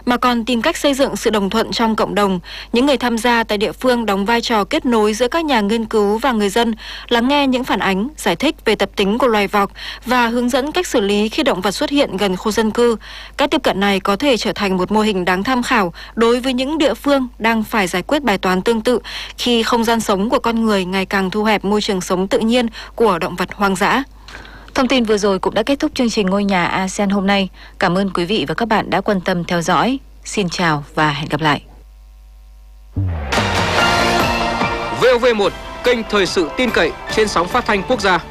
mà còn tìm cách xây dựng sự đồng thuận trong cộng đồng. Những người tham gia tại địa phương đóng vai trò kết nối giữa các nhà nghiên cứu và người dân, lắng nghe những phản ánh, giải thích về tập tính của loài vọc và hướng dẫn cách xử lý khi động vật xuất hiện gần khu dân cư. Cách tiếp cận này có thể trở thành một mô hình đáng tham khảo đối với những địa phương đang phải giải quyết bài toán tương tự khi không gian sống của con người ngày càng thu hẹp môi trường sống tự nhiên của động vật hoang dã. Thông tin vừa rồi cũng đã kết thúc chương trình Ngôi nhà ASEAN hôm nay. Cảm ơn quý vị và các bạn đã quan tâm theo dõi. Xin chào và hẹn gặp lại. VOV1, kênh thời sự tin cậy trên sóng phát thanh quốc gia.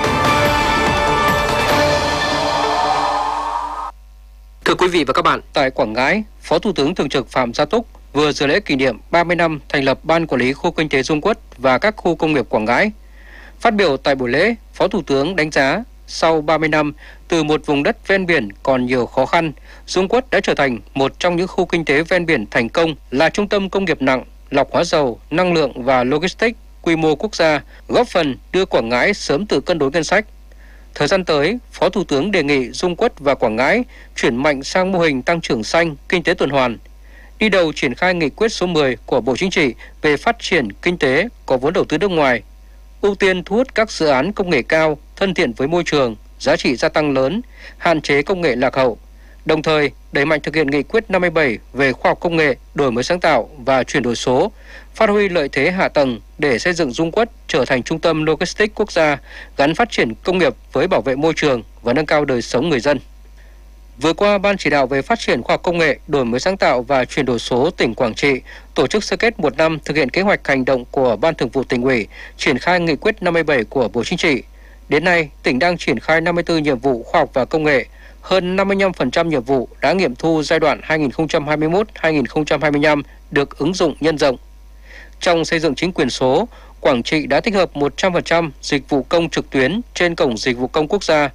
Thưa quý vị và các bạn, tại Quảng Ngãi, Phó Thủ tướng Thường trực Phạm Gia Túc vừa dự lễ kỷ niệm 30 năm thành lập Ban Quản lý Khu Kinh tế Dung Quất và các khu công nghiệp Quảng Ngãi. Phát biểu tại buổi lễ, Phó Thủ tướng đánh giá sau 30 năm, từ một vùng đất ven biển còn nhiều khó khăn, Dung Quất đã trở thành một trong những khu kinh tế ven biển thành công, là trung tâm công nghiệp nặng, lọc hóa dầu, năng lượng và logistics quy mô quốc gia, góp phần đưa Quảng Ngãi sớm tự cân đối ngân sách. Thời gian tới, Phó Thủ tướng đề nghị Dung Quất và Quảng Ngãi chuyển mạnh sang mô hình tăng trưởng xanh, kinh tế tuần hoàn, đi đầu triển khai nghị quyết số 10 của Bộ Chính trị về phát triển kinh tế có vốn đầu tư nước ngoài, ưu tiên thu hút các dự án công nghệ cao, thân thiện với môi trường, giá trị gia tăng lớn, hạn chế công nghệ lạc hậu. Đồng thời, đẩy mạnh thực hiện nghị quyết 57 về khoa học công nghệ, đổi mới sáng tạo và chuyển đổi số, phát huy lợi thế hạ tầng để xây dựng Dung Quất trở thành trung tâm logistics quốc gia, gắn phát triển công nghiệp với bảo vệ môi trường và nâng cao đời sống người dân. Vừa qua, Ban chỉ đạo về phát triển khoa học công nghệ, đổi mới sáng tạo và chuyển đổi số tỉnh Quảng Trị tổ chức sơ kết một năm thực hiện kế hoạch hành động của Ban Thường vụ Tỉnh ủy, triển khai nghị quyết 57 của Bộ Chính trị. Đến nay, tỉnh đang triển khai 54 nhiệm vụ khoa học và công nghệ, hơn 55% nhiệm vụ đã nghiệm thu giai đoạn 2021-2025 được ứng dụng nhân rộng. Trong xây dựng chính quyền số, Quảng Trị đã tích hợp 100% dịch vụ công trực tuyến trên cổng dịch vụ công quốc gia.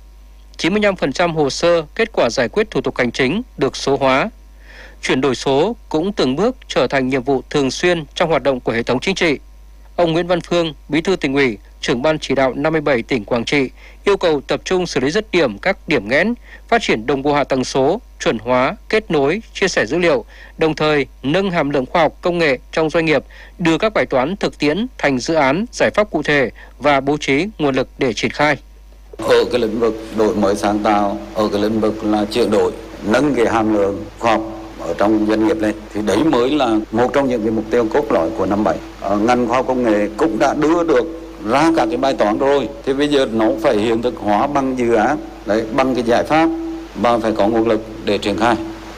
95% hồ sơ kết quả giải quyết thủ tục hành chính được số hóa. Chuyển đổi số cũng từng bước trở thành nhiệm vụ thường xuyên trong hoạt động của hệ thống chính trị. Ông Nguyễn Văn Phương, Bí thư Tỉnh ủy, trưởng Ban chỉ đạo 57 tỉnh Quảng Trị yêu cầu tập trung xử lý dứt điểm các điểm nghẽn, phát triển đồng bộ hạ tầng số, chuẩn hóa, kết nối, chia sẻ dữ liệu, đồng thời nâng hàm lượng khoa học công nghệ trong doanh nghiệp, đưa các bài toán thực tiễn thành dự án, giải pháp cụ thể và bố trí nguồn lực để triển khai. Ở cái lĩnh vực đổi mới sáng tạo, ở cái lĩnh vực là chuyển đổi, nâng cái hàm lượng khoa học ở trong doanh nghiệp lên, thì đấy mới là một trong những cái mục tiêu cốt lõi của năm 7. Ngành khoa học công nghệ cũng đã đưa được ra cả cái bài toán rồi, thì bây giờ nó phải hiện thực hóa bằng dự án, đấy, bằng cái giải pháp và phải có nguồn lực để triển khai.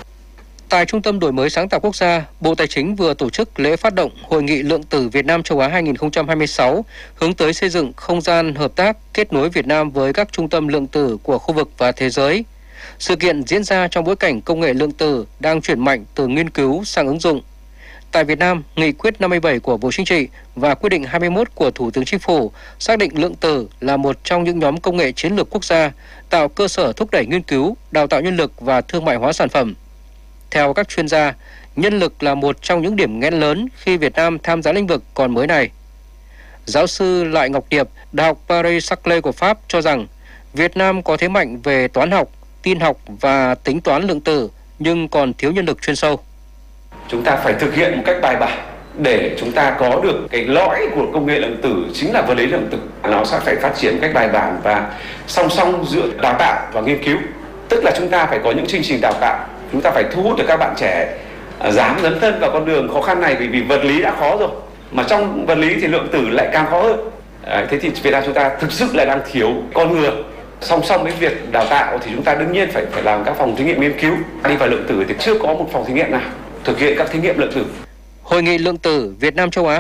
Tại Trung tâm Đổi mới sáng tạo quốc gia, Bộ Tài chính vừa tổ chức lễ phát động Hội nghị Lượng tử Việt Nam châu Á 2026, hướng tới xây dựng không gian hợp tác kết nối Việt Nam với các trung tâm lượng tử của khu vực và thế giới. Sự kiện diễn ra trong bối cảnh công nghệ lượng tử đang chuyển mạnh từ nghiên cứu sang ứng dụng. Tại Việt Nam, Nghị quyết 57 của Bộ Chính trị và Quyết định 21 của Thủ tướng Chính phủ xác định lượng tử là một trong những nhóm công nghệ chiến lược quốc gia, tạo cơ sở thúc đẩy nghiên cứu, đào tạo nhân lực và thương mại hóa sản phẩm. Theo các chuyên gia, nhân lực là một trong những điểm nghẽn lớn khi Việt Nam tham gia lĩnh vực còn mới này. Giáo sư Lại Ngọc Điệp, Đại học Paris-Saclay của Pháp cho rằng Việt Nam có thế mạnh về toán học, tin học và tính toán lượng tử nhưng còn thiếu nhân lực chuyên sâu. Chúng ta phải thực hiện một cách bài bản để chúng ta có được cái lõi của công nghệ lượng tử, chính là vật lý lượng tử. Nó sẽ phải phát triển một cách bài bản và song song giữa đào tạo và nghiên cứu. Tức là chúng ta phải có những chương trình đào tạo, chúng ta phải thu hút được các bạn trẻ dám dấn thân vào con đường khó khăn này, vì vật lý đã khó rồi. Mà trong vật lý thì lượng tử lại càng khó hơn. Thế thì Việt Nam chúng ta thực sự là đang thiếu con người. Song song với việc đào tạo thì chúng ta đương nhiên phải làm các phòng thí nghiệm nghiên cứu. Đi vào lượng tử thì chưa có một phòng thí nghiệm nào thực hiện các thí nghiệm lượng tử. Hội nghị lượng tử Việt Nam châu Á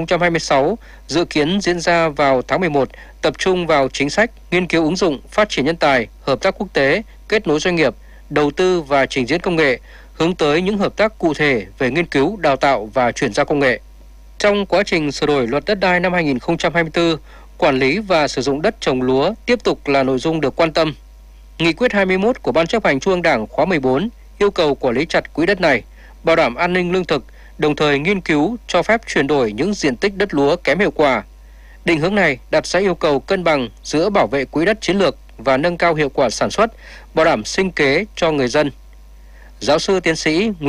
2026 dự kiến diễn ra vào tháng 11, tập trung vào chính sách, nghiên cứu ứng dụng, phát triển nhân tài, hợp tác quốc tế, kết nối doanh nghiệp, đầu tư và trình diễn công nghệ, hướng tới những hợp tác cụ thể về nghiên cứu, đào tạo và chuyển giao công nghệ. Trong quá trình sửa đổi luật đất đai năm 2024, quản lý và sử dụng đất trồng lúa tiếp tục là nội dung được quan tâm. Nghị quyết 21 của Ban chấp hành Trung ương Đảng khóa 14 yêu cầu quản lý chặt quỹ đất này, bảo đảm an ninh lương thực, đồng thời nghiên cứu cho phép chuyển đổi những diện tích đất lúa kém hiệu quả. Định hướng này đặt ra yêu cầu cân bằng giữa bảo vệ quỹ đất chiến lược và nâng cao hiệu quả sản xuất, bảo đảm sinh kế cho người dân. Giáo sư tiến sĩ